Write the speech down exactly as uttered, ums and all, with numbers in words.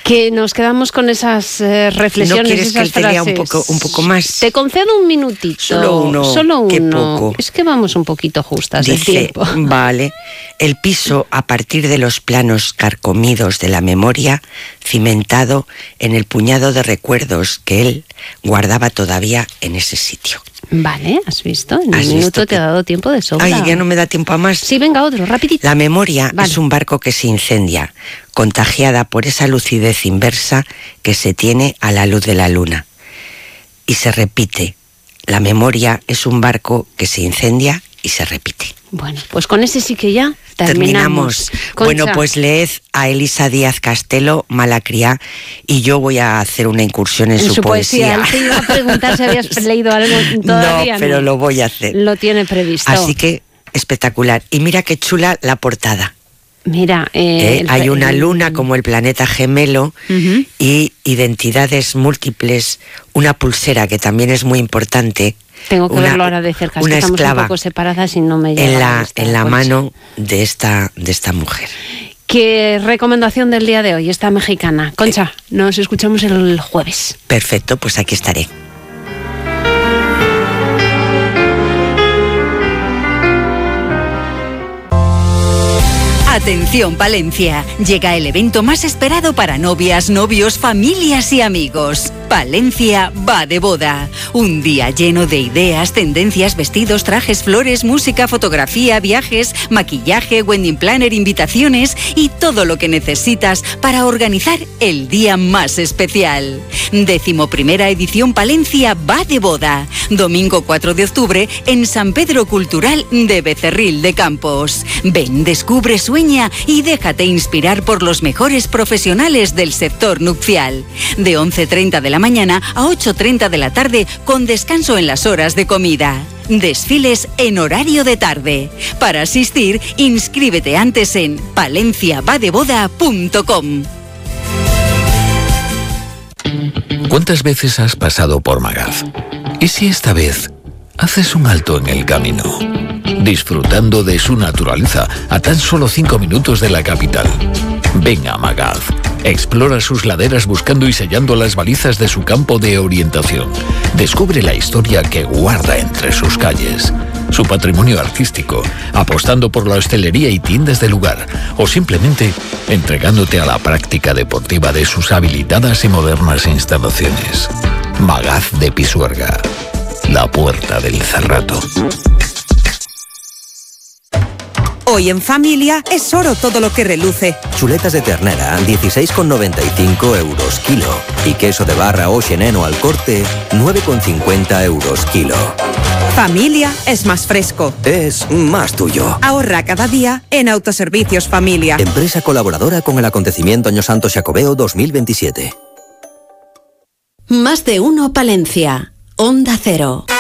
Que nos quedamos con esas eh, reflexiones, ¿No quieres esas que te lea frases? un poco, un poco más? Te concedo un minutito. Solo uno. Solo uno. Qué poco. Es que vamos un poquito justas de Dice, tiempo. vale, el piso a partir de los planos carcomidos de la memoria, cimentado en el puñado de recuerdos que él guardaba todavía en ese sitio. Vale, ¿has visto? En un ¿Has minuto visto te que... ha dado tiempo de sobra. Ay, ya no me da tiempo a más. Sí, venga, otro, rapidito. La memoria vale. es un barco que se incendia, contagiada por esa lucidez inversa que se tiene a la luz de la luna. Y se repite. La memoria es un barco que se incendia y se repite. Bueno, pues con ese sí que ya terminamos. Terminamos. Bueno, pues leed a Elisa Díaz Castelo, Malacriá, y yo voy a hacer una incursión en, en su, su poesía. poesía. Te iba a preguntar si habías leído algo todavía. No, pero no. lo voy a hacer. Lo tiene previsto. Así que espectacular. Y mira qué chula la portada. Mira, eh, ¿Eh? el, hay una luna como el planeta gemelo uh-huh. y identidades múltiples, una pulsera que también es muy importante. Tengo que una, verlo ahora de cerca, una es que estamos esclava un poco separadas y no me llega en la, esta, en la pues. mano de esta, de esta mujer. ¿Qué recomendación del día de hoy, esta mexicana? Concha, eh, nos escuchamos el jueves. Perfecto, pues aquí estaré. Atención Palencia, llega el evento más esperado para novias, novios, familias y amigos. Palencia va de boda. Un día lleno de ideas, tendencias, vestidos, trajes, flores, música, fotografía, viajes, maquillaje, wedding planner, invitaciones y todo lo que necesitas para organizar el día más especial. Décimo primera edición Palencia va de boda. Domingo cuatro de octubre en San Pedro Cultural de Becerril de Campos. Ven, descubre, sueña y déjate inspirar por los mejores profesionales del sector nupcial. De once treinta de la mañana a ocho treinta de la tarde con descanso en las horas de comida. Desfiles en horario de tarde. Para asistir, inscríbete antes en palencia va de boda punto com. ¿Cuántas veces has pasado por Magaz? ¿Y si esta vez haces un alto en el camino? Disfrutando de su naturaleza a tan solo cinco minutos de la capital. Ven a Magaz. Explora sus laderas buscando y sellando las balizas de su campo de orientación. Descubre la historia que guarda entre sus calles, su patrimonio artístico, apostando por la hostelería y tiendas del lugar, o simplemente entregándote a la práctica deportiva de sus habilitadas y modernas instalaciones. Magaz de Pisuerga, la puerta del Cerrato. Hoy en familia es oro todo lo que reluce. Chuletas de ternera, dieciséis con noventa y cinco euros kilo. Y queso de barra o xeneno al corte, nueve con cincuenta euros kilo. Familia es más fresco. Es más tuyo. Ahorra cada día en Autoservicios Familia. Empresa colaboradora con el acontecimiento Año Santo Xacobeo dos mil veintisiete. Más de uno Palencia. Onda Cero.